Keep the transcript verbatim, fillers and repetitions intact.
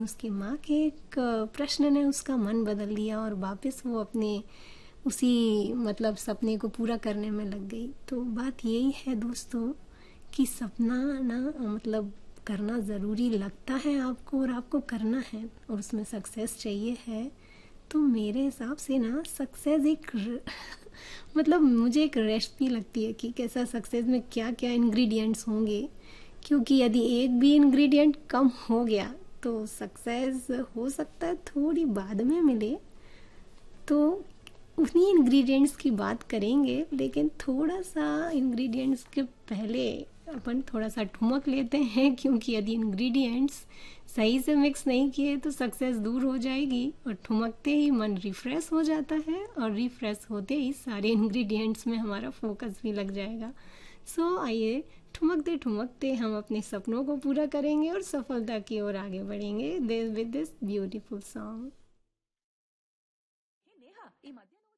उसकी माँ के एक प्रश्न ने उसका मन बदल दिया और वापस वो अपने उसी मतलब सपने को पूरा करने में लग गई। तो बात यही है दोस्तों कि सपना ना मतलब करना ज़रूरी लगता है आपको और आपको करना है और उसमें सक्सेस चाहिए है। तो मेरे हिसाब से ना सक्सेस एक मतलब मुझे एक रेसिपी लगती है कि कैसा सक्सेस में क्या क्या इंग्रेडिएंट्स होंगे, क्योंकि यदि एक भी इंग्रेडिएंट कम हो गया तो सक्सेस हो सकता है थोड़ी बाद में मिले। तो उन्हीं इंग्रेडिएंट्स की बात करेंगे, लेकिन थोड़ा सा इंग्रेडिएंट्स के पहले अपन थोड़ा सा ठुमक लेते हैं, क्योंकि यदि इंग्रेडिएंट्स सही से मिक्स नहीं किए तो सक्सेस दूर हो जाएगी और ठुमकते ही मन रिफ्रेश हो जाता है और रिफ्रेश होते ही सारे इंग्रेडिएंट्स में हमारा फोकस भी लग जाएगा। सो so, आइए ठुमकते ठुमकते हम अपने सपनों को पूरा करेंगे और सफलता की ओर आगे बढ़ेंगे विद दिस ब्यूटीफुल सॉन्ग। हे नेहा, ఈ మధ్య